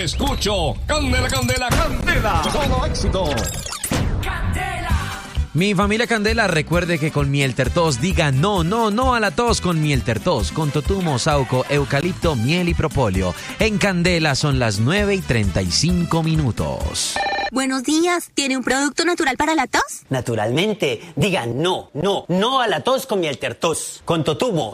escucho. Candela, candela, candela. Todo éxito. Mi familia Candela, recuerde que con miel tertos diga no, no, no a la tos con miel tertos, con totumo, sauco, eucalipto, miel y propóleo. En Candela son las 9:35. Buenos días, ¿tiene un producto natural para la tos? Naturalmente, diga no, no, no a la tos con miel tertos, con totumo,